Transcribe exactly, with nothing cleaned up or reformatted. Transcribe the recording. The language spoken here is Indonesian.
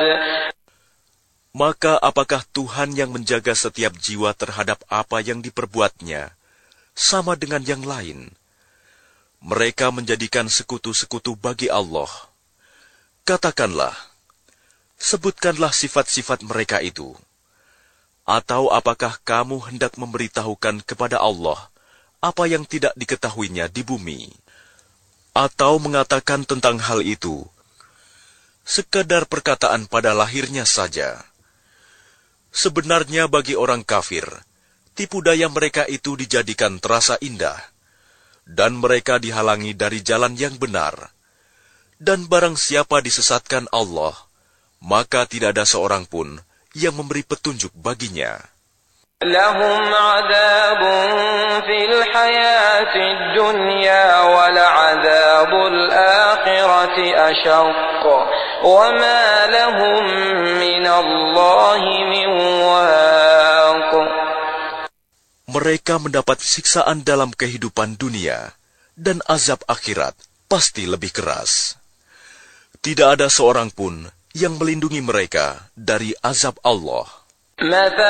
Maka apakah Tuhan yang menjaga setiap jiwa terhadap apa yang diperbuatnya, sama dengan yang lain? Mereka menjadikan sekutu-sekutu bagi Allah. Katakanlah, sebutkanlah sifat-sifat mereka itu. Atau apakah kamu hendak memberitahukan kepada Allah apa yang tidak diketahuinya di bumi? Atau mengatakan tentang hal itu, sekadar perkataan pada lahirnya saja? Sebenarnya bagi orang kafir, tipu daya mereka itu dijadikan terasa indah, dan mereka dihalangi dari jalan yang benar. Dan barang siapa disesatkan Allah, maka tidak ada seorang pun yang memberi petunjuk baginya. Lahum adabun fil hayatid dunya wal adabul akhirati asyaq wa ma lahum minallahi min waq. Mereka mendapat siksaan dalam kehidupan dunia, dan azab akhirat pasti lebih keras. Tidak ada seorang pun yang melindungi mereka dari azab Allah.